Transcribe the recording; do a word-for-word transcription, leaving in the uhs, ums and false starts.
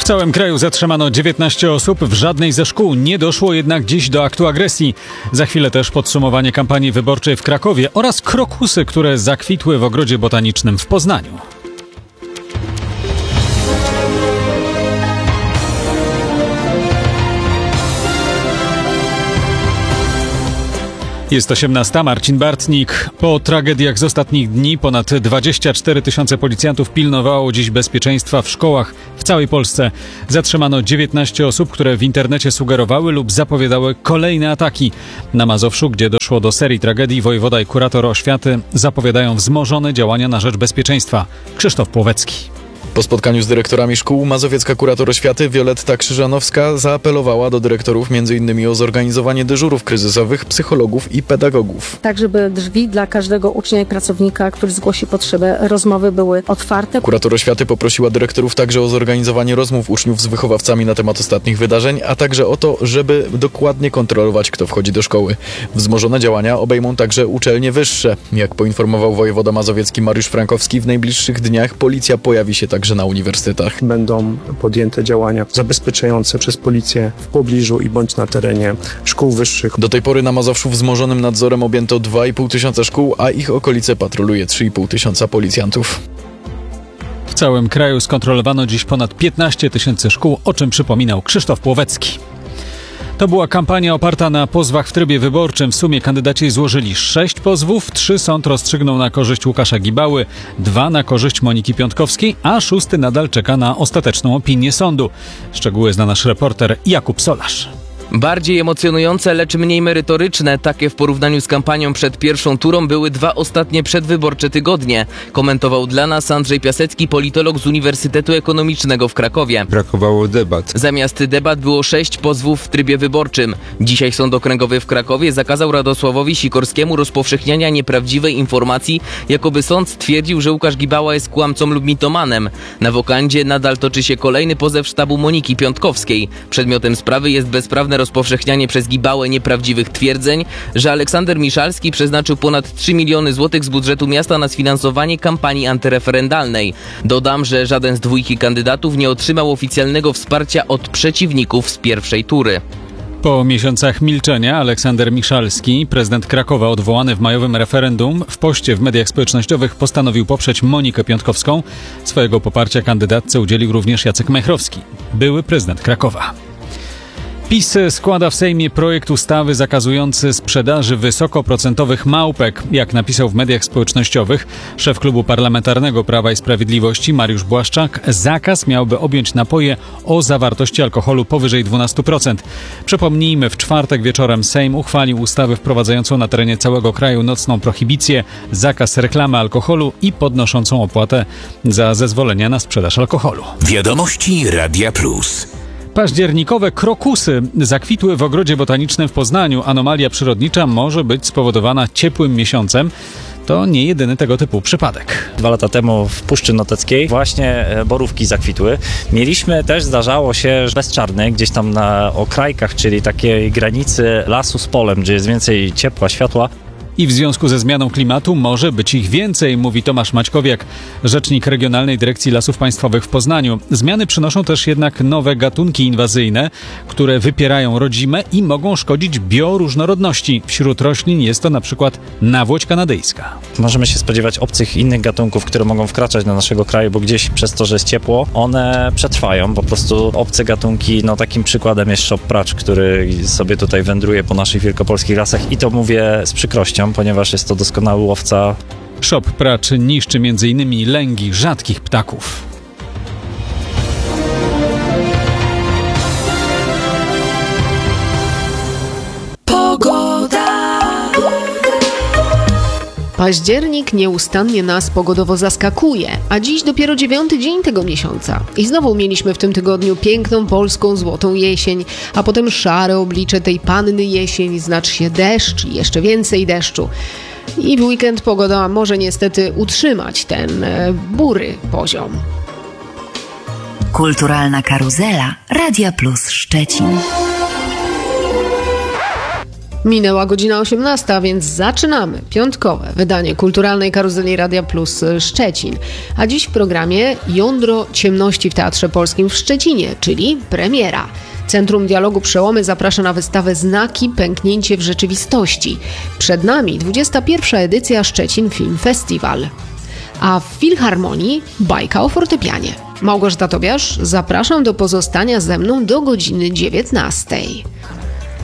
W całym kraju zatrzymano dziewiętnaście osób, w żadnej ze szkół nie doszło jednak dziś do aktu agresji. Za chwilę też podsumowanie kampanii wyborczej w Krakowie oraz krokusy, które zakwitły w Ogrodzie Botanicznym w Poznaniu. Jest osiemnasta, Marcin Bartnik. Po tragediach z ostatnich dni ponad dwadzieścia cztery tysiące policjantów pilnowało dziś bezpieczeństwa w szkołach w całej Polsce. Zatrzymano dziewiętnaście osób, które w internecie sugerowały lub zapowiadały kolejne ataki. Na Mazowszu, gdzie doszło do serii tragedii, wojewoda i kurator oświaty zapowiadają wzmożone działania na rzecz bezpieczeństwa. Krzysztof Płowecki. Po spotkaniu z dyrektorami szkół mazowiecka kurator oświaty Wioletta Krzyżanowska zaapelowała do dyrektorów między innymi o zorganizowanie dyżurów kryzysowych, psychologów i pedagogów. Tak, żeby drzwi dla każdego ucznia i pracownika, który zgłosi potrzebę rozmowy, były otwarte. Kurator oświaty poprosiła dyrektorów także o zorganizowanie rozmów uczniów z wychowawcami na temat ostatnich wydarzeń, a także o to, żeby dokładnie kontrolować, kto wchodzi do szkoły. Wzmożone działania obejmą także uczelnie wyższe. Jak poinformował wojewoda mazowiecki Mariusz Frankowski, w najbliższych dniach policja pojawi się także na uniwersytetach. Będą podjęte działania zabezpieczające przez policję w pobliżu i bądź na terenie szkół wyższych. Do tej pory na Mazowszu wzmożonym nadzorem objęto dwa i pół tysiąca szkół, a ich okolice patroluje trzy i pół tysiąca policjantów. W całym kraju skontrolowano dziś ponad piętnaście tysięcy szkół, o czym przypominał Krzysztof Płowecki. To była kampania oparta na pozwach w trybie wyborczym. W sumie kandydaci złożyli sześć pozwów, trzy sąd rozstrzygnął na korzyść Łukasza Gibały, dwa na korzyść Moniki Piątkowskiej, a szósty nadal czeka na ostateczną opinię sądu. Szczegóły zna nasz reporter Jakub Solarz. Bardziej emocjonujące, lecz mniej merytoryczne, takie w porównaniu z kampanią przed pierwszą turą były dwa ostatnie przedwyborcze tygodnie. Komentował dla nas Andrzej Piasecki, politolog z Uniwersytetu Ekonomicznego w Krakowie. Brakowało debat. Zamiast debat było sześć pozwów w trybie wyborczym. Dzisiaj Sąd Okręgowy w Krakowie zakazał Radosławowi Sikorskiemu rozpowszechniania nieprawdziwej informacji, jakoby sąd stwierdził, że Łukasz Gibała jest kłamcą lub mitomanem. Na wokandzie nadal toczy się kolejny pozew sztabu Moniki Piątkowskiej. Przedmiotem sprawy jest bezprawne rozpowszechnianie przez Gibałę nieprawdziwych twierdzeń, że Aleksander Miszalski przeznaczył ponad trzy miliony złotych z budżetu miasta na sfinansowanie kampanii antyreferendalnej. Dodam, że żaden z dwójki kandydatów nie otrzymał oficjalnego wsparcia od przeciwników z pierwszej tury. Po miesiącach milczenia Aleksander Miszalski, prezydent Krakowa odwołany w majowym referendum, w poście w mediach społecznościowych postanowił poprzeć Monikę Piątkowską. Swojego poparcia kandydatce udzielił również Jacek Majchrowski, były prezydent Krakowa. PiS składa w Sejmie projekt ustawy zakazujący sprzedaży wysokoprocentowych małpek. Jak napisał w mediach społecznościowych szef klubu parlamentarnego Prawa i Sprawiedliwości Mariusz Błaszczak, zakaz miałby objąć napoje o zawartości alkoholu powyżej dwanaście procent. Przypomnijmy, w czwartek wieczorem Sejm uchwalił ustawę wprowadzającą na terenie całego kraju nocną prohibicję, zakaz reklamy alkoholu i podnoszącą opłatę za zezwolenia na sprzedaż alkoholu. Wiadomości Radia Plus. Październikowe krokusy zakwitły w Ogrodzie Botanicznym w Poznaniu. Anomalia przyrodnicza może być spowodowana ciepłym miesiącem. To nie jedyny tego typu przypadek. Dwa lata temu w Puszczy Noteckiej właśnie borówki zakwitły. Mieliśmy też, zdarzało się, bezczarny, gdzieś tam na okrajkach, czyli takiej granicy lasu z polem, gdzie jest więcej ciepła, światła. I w związku ze zmianą klimatu może być ich więcej, mówi Tomasz Maćkowiak, rzecznik Regionalnej Dyrekcji Lasów Państwowych w Poznaniu. Zmiany przynoszą też jednak nowe gatunki inwazyjne, które wypierają rodzime i mogą szkodzić bioróżnorodności. Wśród roślin jest to na przykład nawłoć kanadyjska. Możemy się spodziewać obcych innych gatunków, które mogą wkraczać do naszego kraju, bo gdzieś przez to, że jest ciepło, one przetrwają. Po prostu obce gatunki, no takim przykładem jest szop pracz, który sobie tutaj wędruje po naszych wielkopolskich lasach i to mówię z przykrością, ponieważ jest to doskonały łowca. Szop pracz niszczy między innymi lęgi rzadkich ptaków. Pogoda. Październik nieustannie nas pogodowo zaskakuje, a dziś dopiero dziewiąty dzień tego miesiąca. I znowu mieliśmy w tym tygodniu piękną polską złotą jesień, a potem szare oblicze tej panny jesień, znaczy się deszcz i jeszcze więcej deszczu. I w weekend pogoda może niestety utrzymać ten e, bury poziom. Kulturalna karuzela Radia Plus Szczecin. Minęła godzina osiemnasta, więc zaczynamy piątkowe wydanie kulturalnej karuzeli Radia Plus Szczecin. A dziś w programie Jądro ciemności w Teatrze Polskim w Szczecinie, czyli premiera. Centrum Dialogu Przełomy zaprasza na wystawę Znaki Pęknięcie w rzeczywistości. Przed nami dwudziesta pierwsza edycja Szczecin Film Festival. A w Filharmonii bajka o fortepianie. Małgorzata Tobiasz, zapraszam do pozostania ze mną do godziny dziewiętnastej.